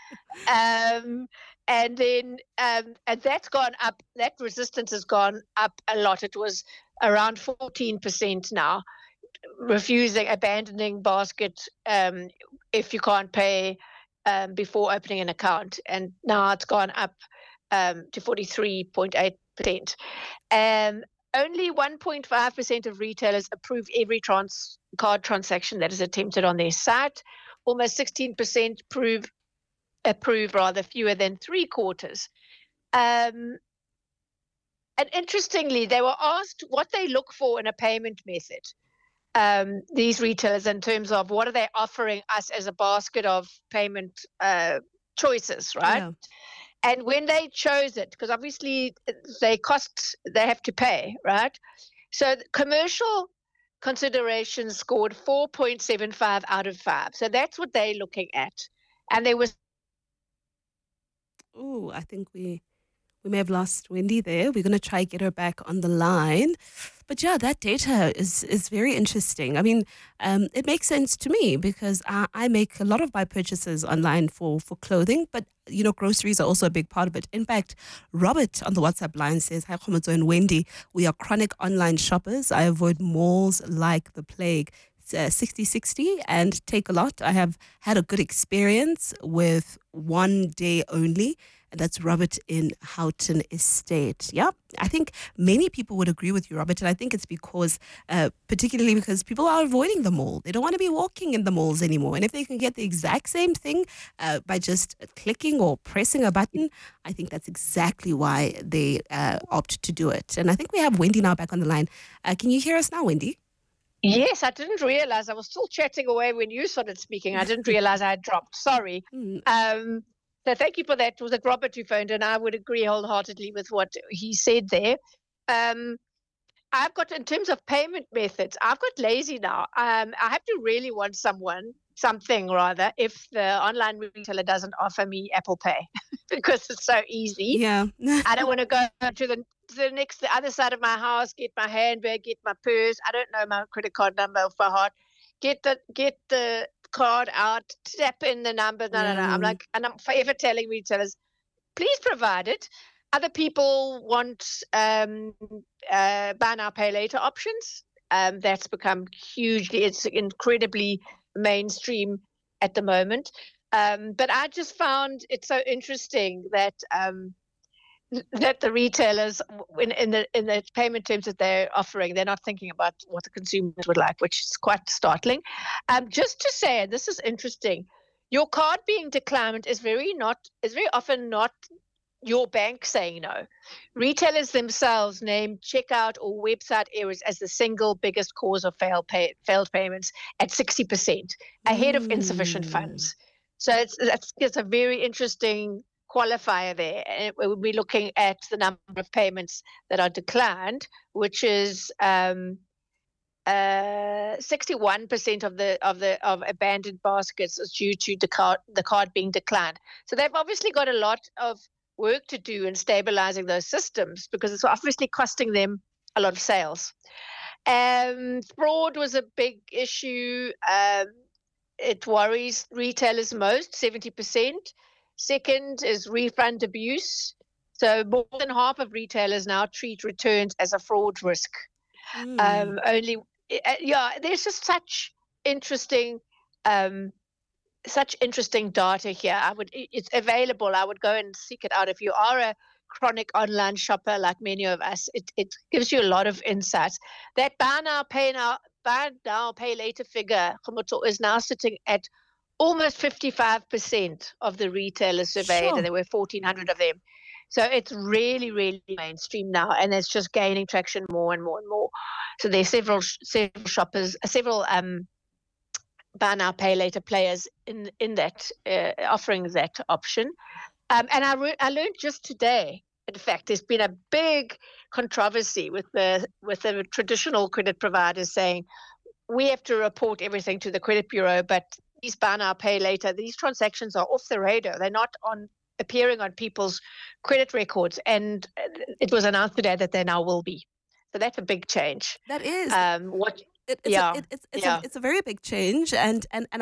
And then and that's gone up. That resistance has gone up a lot. It was around 14% now, abandoning basket if you can't pay before opening an account. And now it's gone up to 43.8%. Only 1.5% of retailers approve every card transaction that is attempted on their site. Almost 16% approve fewer than 3/4. And interestingly, they were asked what they look for in a payment method, these retailers, in terms of what are they offering us as a basket of payment choices, right? Yeah. And when they chose it, because obviously they have to pay, right? So commercial considerations scored 4.75 out of 5. So that's what they're looking at. And there was... Oh, I think we may have lost Wendy there. We're going to try get her back on the line. But yeah, that data is very interesting. I mean, it makes sense to me because I make a lot of my purchases online for clothing, but groceries are also a big part of it. In fact, Robert on the WhatsApp line says, "Hi, Khomozo and Wendy. We are chronic online shoppers. I avoid malls like the plague. 60/60 and take a lot. I have had a good experience with one day only." And that's Robert in Houghton Estate. Yeah, I think many people would agree with you, Robert. And I think it's particularly because people are avoiding the mall. They don't want to be walking in the malls anymore. And if they can get the exact same thing by just clicking or pressing a button, I think that's exactly why they opt to do it. And I think we have Wendy now back on the line. Can you hear us now, Wendy? Yes, I didn't realize. I was still chatting away when you started speaking. I didn't realize I had dropped. Sorry. So thank you for that. It was Robert who phoned, and I would agree wholeheartedly with what he said there. I've got, in terms of payment methods, I've got lazy now. I have to really want something if the online retailer doesn't offer me Apple Pay because it's so easy. Yeah. I don't want to go to the other side of my house, get my handbag, get my purse. I don't know my credit card number off by heart. Get the card out, tap in the number. No. And I'm forever telling retailers, please provide it. Other people want buy now, pay later options. That's become it's incredibly mainstream at the moment. But I just found it so interesting that the retailers, in the payment terms that they're offering, they're not thinking about what the consumers would like, which is quite startling. Just to say, and this is interesting, your card being declined is very often not your bank saying no. Retailers themselves name checkout or website errors as the single biggest cause of failed payments at 60%, ahead of insufficient funds. So it's a very interesting qualifier there. And we'll be looking at the number of payments that are declined, which is 61% of abandoned baskets is due to the card being declined. So they've obviously got a lot of work to do in stabilizing those systems, because it's obviously costing them a lot of sales. Fraud was a big issue. It worries retailers most, 70%. Second is refund abuse. So more than half of retailers now treat returns as a fraud risk. There's just such interesting data here. It's available. I would go and seek it out. If you are a chronic online shopper like many of us, it gives you a lot of insights. That buy now, pay later figure is now sitting at almost 55% of the retailers surveyed, and there were 1,400 of them. So it's really, really mainstream now, and it's just gaining traction more and more and more. So there's several shoppers, several buy now, pay later players in that offering that option. And I learned just today, in fact, there's been a big controversy with the traditional credit providers saying we have to report everything to the credit bureau, but these buy now, pay later, these transactions are off the radar. They're not appearing on people's credit records, and it was announced today that they now will be. So that's a big change. That is. It's a very big change, and